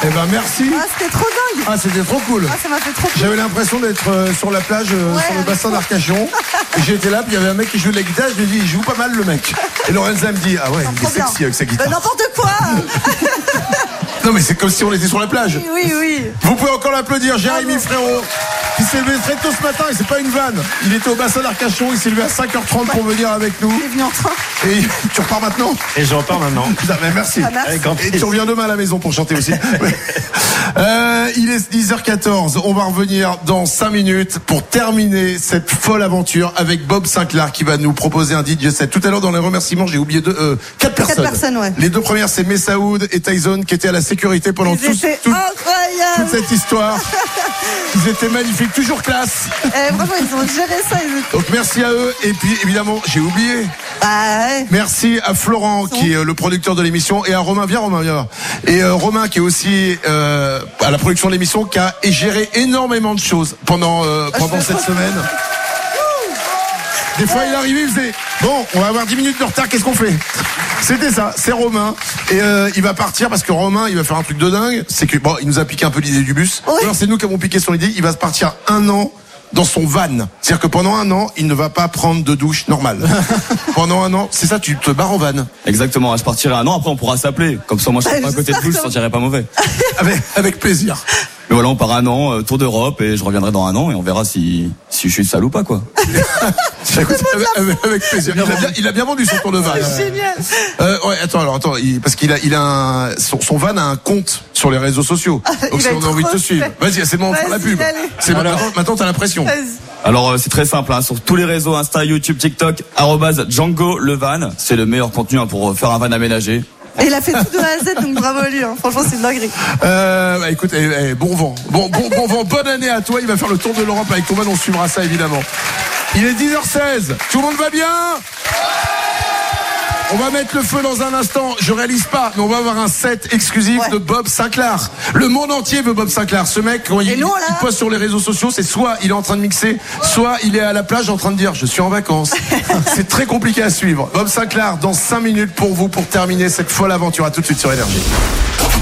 Eh ben merci. Ah, c'était trop dingue. Ah, c'était trop cool. Ah, ça m'a fait trop cool. J'avais l'impression d'être sur la plage, sur le bassin d'Arcachon. Et j'étais là, puis il y avait un mec qui joue de la guitare. Je lui ai dit, il joue pas mal le mec. Et Lorenza me dit, ah ouais, il est sexy avec sa guitare. N'importe quoi. Non mais c'est comme si on était sur la plage. Oui. Vous pouvez encore l'applaudir, Jérémy Frérot, qui s'est levé très tôt ce matin, et c'est pas une vanne. Il était au bassin d'Arcachon, il s'est levé à 5h30 pour venir avec nous. Il est venu en train. Et tu repars maintenant? Et je repars maintenant. Putain, mais merci. Avec grand Et plaisir. tu reviens demain à la maison pour chanter aussi. Il est 10h14, on va revenir dans 5 minutes pour terminer cette folle aventure avec Bob Sinclair qui va nous proposer un DJ set. Tout à l'heure dans les remerciements, j'ai oublié 4 personnes. 4 personnes, ouais. Les 2 premières, c'est Messaoud et Tyson qui étaient à la sécurité pendant toute cette histoire. Ils étaient magnifiques, toujours classe. Franchement, ils ont géré ça. Donc merci à eux. Et puis évidemment, j'ai oublié. Merci à Florent qui est le producteur de l'émission et à Romain. Viens. Et Romain qui est aussi à la production de l'émission, qui a géré énormément de choses pendant cette semaine. Des fois il arrivait, il faisait bon, on va avoir 10 minutes de retard, qu'est-ce qu'on fait? C'était ça, c'est Romain. Et il va partir parce que Romain, il va faire un truc de dingue. C'est que bon, il nous a piqué un peu l'idée du bus. Oui. Alors c'est nous qui avons piqué son idée. Il va se partir 1 an dans son van. C'est-à-dire que pendant 1 an, il ne va pas prendre de douche normale. Pendant 1 an, c'est ça, tu te barres en van. Exactement, je partirai 1 an, après on pourra s'appeler. Comme ça, moi je serai pas à côté de vous, je sentirai pas mauvais. Avec plaisir. Mais voilà, on part 1 an, tour d'Europe, et je reviendrai dans 1 an, et on verra si je suis sale ou pas, quoi. Avec plaisir. Il a bien vendu son tour de van. C'est génial. Attends, parce qu'il a son van a un compte sur les réseaux sociaux. Donc si on a envie de te suivre, vas-y, c'est bon, on fait la pub. C'est maintenant t'as la pression. Alors c'est très simple, hein, sur tous les réseaux, Insta, YouTube, TikTok, @Django le van, c'est le meilleur contenu pour faire un van aménagé. Et il a fait tout de A à Z, donc bravo à lui. Franchement, c'est une dinguerie. Écoute, bon vent, bonne année à toi. Il va faire le tour de l'Europe avec ton van, on suivra ça évidemment. Il est 10h16, tout le monde va bien? On va mettre le feu dans un instant, je réalise pas, mais on va avoir un set exclusif de Bob Sinclair. Le monde entier veut Bob Sinclair. Ce mec, quand il poste sur les réseaux sociaux, c'est soit il est en train de mixer, soit il est à la plage en train de dire je suis en vacances. C'est très compliqué à suivre. Bob Sinclair dans 5 minutes pour vous, pour terminer cette folle aventure. À tout de suite sur Énergie.